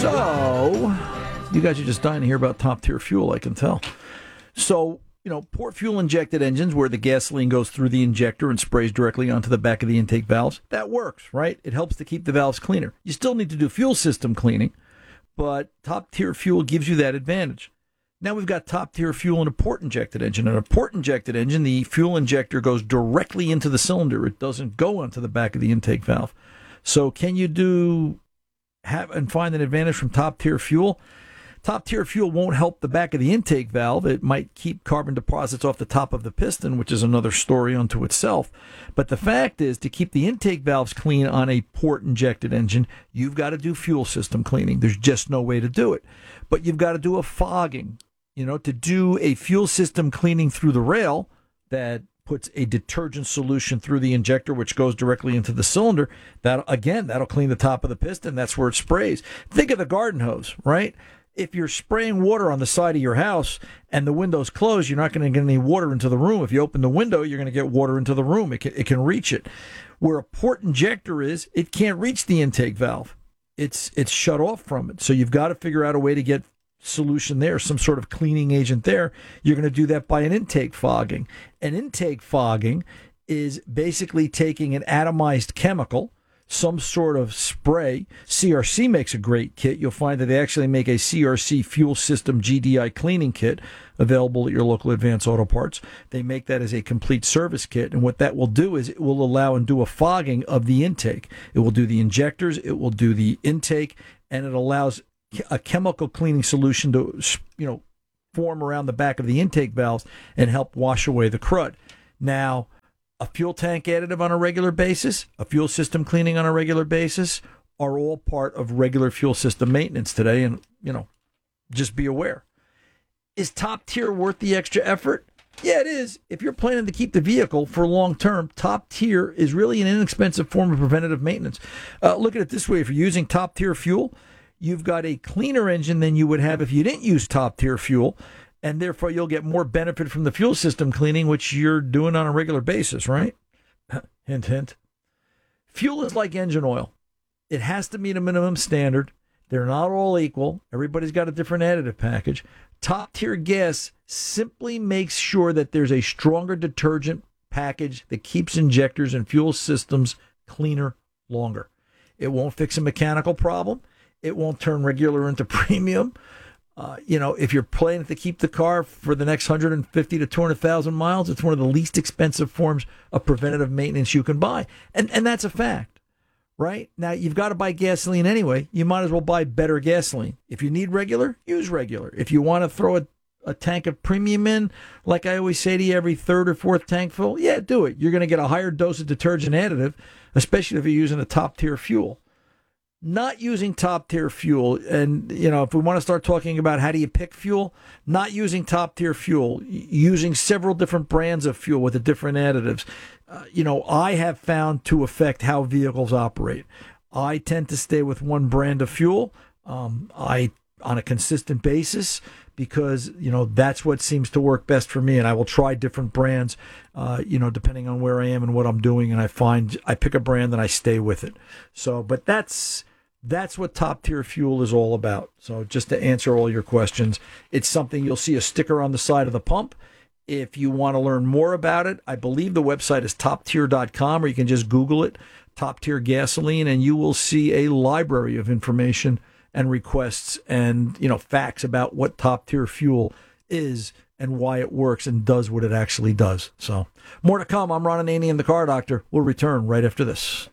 So, you guys are just dying to hear about top tier fuel, I can tell. So, port fuel injected engines where the gasoline goes through the injector and sprays directly onto the back of the intake valves, that works, right? It helps to keep the valves cleaner. You still need to do fuel system cleaning, but top tier fuel gives you that advantage. Now we've got top tier fuel in a port injected engine. In a port injected engine, the fuel injector goes directly into the cylinder. It doesn't go onto the back of the intake valve. So can you find an advantage from top tier fuel? Top tier fuel won't help the back of the intake valve. It might keep carbon deposits off the top of the piston, which is another story unto itself. But the fact is, to keep the intake valves clean on a port injected engine, you've got to do fuel system cleaning. There's just no way to do it. But you've got to do a fogging. To do a fuel system cleaning through the rail that puts a detergent solution through the injector, which goes directly into the cylinder, that'll clean the top of the piston. That's where it sprays. Think of the garden hose, right? If you're spraying water on the side of your house and the window's closed, you're not going to get any water into the room. If you open the window, you're going to get water into the room. It can reach it. Where a port injector is, it can't reach the intake valve. It's shut off from it. So you've got to figure out a way to get solution there, some sort of cleaning agent there. You're going to do that by an intake fogging. An intake fogging is basically taking an atomized chemical, some sort of spray. CRC makes a great kit. You'll find that they actually make a CRC fuel system GDI cleaning kit available at your local Advance Auto Parts. They make that as a complete service kit. And what that will do is it will allow and do a fogging of the intake. It will do the injectors. It will do the intake. And it allows a chemical cleaning solution to, form around the back of the intake valves and help wash away the crud. Now, a fuel tank additive on a regular basis, a fuel system cleaning on a regular basis are all part of regular fuel system maintenance today. And, just be aware. Is top tier worth the extra effort? Yeah, it is. If you're planning to keep the vehicle for long term, top tier is really an inexpensive form of preventative maintenance. Look at it this way. If you're using top tier fuel, you've got a cleaner engine than you would have if you didn't use top tier fuel. And therefore, you'll get more benefit from the fuel system cleaning, which you're doing on a regular basis, right? Hint, hint. Fuel is like engine oil. It has to meet a minimum standard. They're not all equal. Everybody's got a different additive package. Top-tier gas simply makes sure that there's a stronger detergent package that keeps injectors and fuel systems cleaner longer. It won't fix a mechanical problem. It won't turn regular into premium. If you're planning to keep the car for the next 150 to 200,000 miles, it's one of the least expensive forms of preventative maintenance you can buy. And that's a fact, right? Now, you've got to buy gasoline anyway. You might as well buy better gasoline. If you need regular, use regular. If you want to throw a tank of premium in, like I always say to you, every third or fourth tank full, yeah, do it. You're going to get a higher dose of detergent additive, especially if you're using a top-tier fuel. Not using top-tier fuel, and, if we want to start talking about how do you pick fuel, not using top-tier fuel, using several different brands of fuel with the different additives, I have found to affect how vehicles operate. I tend to stay with one brand of fuel on a consistent basis because, that's what seems to work best for me, and I will try different brands, depending on where I am and what I'm doing, and I pick a brand and I stay with it. So, but that's what top-tier fuel is all about. So just to answer all your questions, it's something you'll see a sticker on the side of the pump. If you want to learn more about it, I believe the website is toptier.com, or you can just Google it, Top Tier Gasoline, and you will see a library of information and requests and, facts about what top-tier fuel is and why it works and does what it actually does. So more to come. I'm Ron Ananian, the Car Doctor. We'll return right after this.